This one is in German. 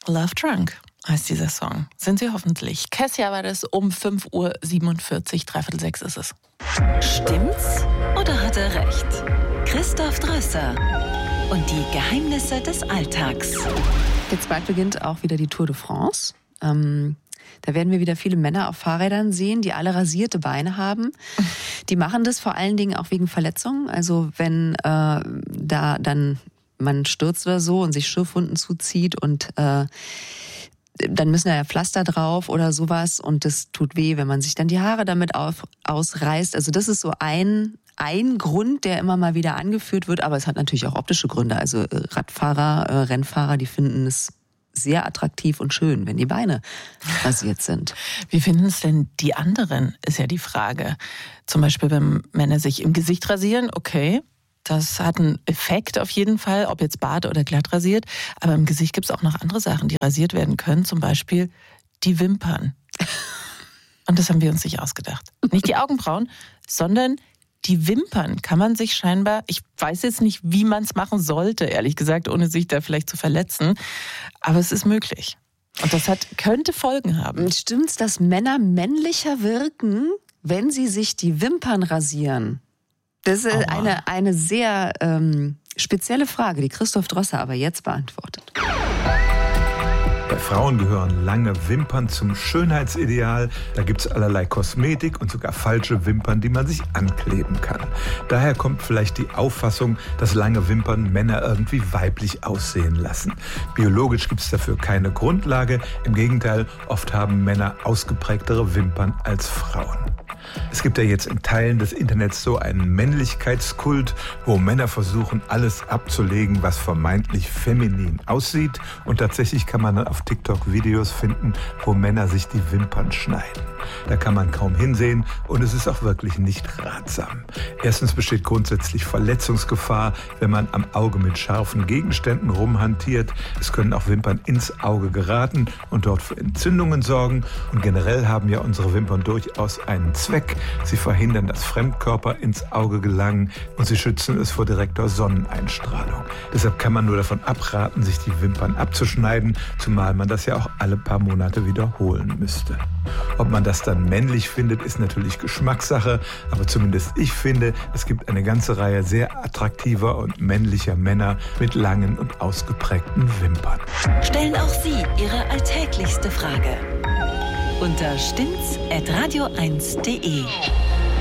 Love Drunk heißt dieser Song. Sind Sie hoffentlich. Kessia war das um 5:47 Uhr, 5:45 ist es. Stimmt's oder hat er recht? Christoph Drösser und die Geheimnisse des Alltags. Jetzt bald beginnt auch wieder die Tour de France. Da werden wir wieder viele Männer auf Fahrrädern sehen, die alle rasierte Beine haben. Die machen das vor allen Dingen auch wegen Verletzungen. Also wenn da dann man stürzt oder so und sich Schürfwunden zuzieht und dann müssen ja Pflaster drauf oder sowas und das tut weh, wenn man sich dann die Haare damit ausreißt. Also das ist so ein Grund, der immer mal wieder angeführt wird, aber es hat natürlich auch optische Gründe. Also Radfahrer, Rennfahrer, die finden es sehr attraktiv und schön, wenn die Beine rasiert sind. Wie finden es denn die anderen, ist ja die Frage. Zum Beispiel, wenn Männer sich im Gesicht rasieren, okay, das hat einen Effekt auf jeden Fall, ob jetzt Bart oder glatt rasiert. Aber im Gesicht gibt es auch noch andere Sachen, die rasiert werden können. Zum Beispiel die Wimpern. Und das haben wir uns nicht ausgedacht. Nicht die Augenbrauen, sondern die Wimpern kann man sich scheinbar, ich weiß jetzt nicht, wie man es machen sollte, ehrlich gesagt, ohne sich da vielleicht zu verletzen. Aber es ist möglich. Und das könnte Folgen haben. Stimmt's, dass Männer männlicher wirken, wenn sie sich die Wimpern rasieren? Das ist eine sehr spezielle Frage, die Christoph Drösser aber jetzt beantwortet. Bei Frauen gehören lange Wimpern zum Schönheitsideal. Da gibt es allerlei Kosmetik und sogar falsche Wimpern, die man sich ankleben kann. Daher kommt vielleicht die Auffassung, dass lange Wimpern Männer irgendwie weiblich aussehen lassen. Biologisch gibt es dafür keine Grundlage. Im Gegenteil, oft haben Männer ausgeprägtere Wimpern als Frauen. Es gibt ja jetzt in Teilen des Internets so einen Männlichkeitskult, wo Männer versuchen, alles abzulegen, was vermeintlich feminin aussieht. Und tatsächlich kann man dann auf TikTok Videos finden, wo Männer sich die Wimpern schneiden. Da kann man kaum hinsehen und es ist auch wirklich nicht ratsam. Erstens besteht grundsätzlich Verletzungsgefahr, wenn man am Auge mit scharfen Gegenständen rumhantiert. Es können auch Wimpern ins Auge geraten und dort für Entzündungen sorgen. Und generell haben ja unsere Wimpern durchaus einen Zweck. Sie verhindern, dass Fremdkörper ins Auge gelangen und sie schützen es vor direkter Sonneneinstrahlung. Deshalb kann man nur davon abraten, sich die Wimpern abzuschneiden, zumal man das ja auch alle paar Monate wiederholen müsste. Ob man das dann männlich findet, ist natürlich Geschmackssache, aber zumindest ich finde, es gibt eine ganze Reihe sehr attraktiver und männlicher Männer mit langen und ausgeprägten Wimpern. Stellen auch Sie Ihre alltäglichste Frage unter stimmt's@radio1.de.